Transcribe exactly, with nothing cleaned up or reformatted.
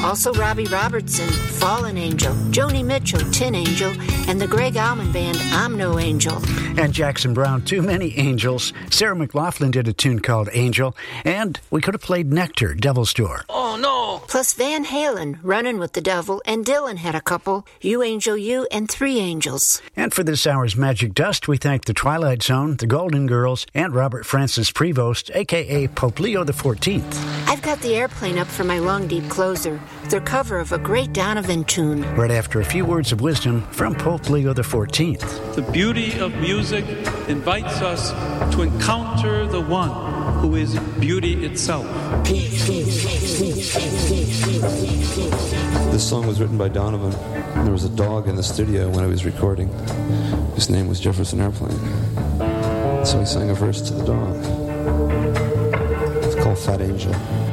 Also Robbie Robertson, Fallen Angel, Joni Mitchell, Tin Angel, and the Greg Allman Band, I'm No Angel. And Jackson Browne, Too Many Angels. Sarah McLachlan did a tune called Angel. And we could have played Nectar, Devil's Door. Oh, no. Plus Van Halen, Runnin' with the Devil, and Dylan had a couple, You Angel You and Three Angels. And for this hour's Magic Dust, we thank the Twilight Zone, the Golden Girls, and Robert Francis Prevost, a k a. Pope Leo the fourteenth. I've got the airplane up for my Long Deep closer, their cover of a great Donovan tune. Right after a few words of wisdom from Pope Leo the fourteenth. The beauty of music invites us to encounter the one who is beauty itself. This song was written by Donovan. There was a dog in the studio when I was recording. His name was Jefferson Airplane. So he sang a verse to the dog. It's called Fat Angel.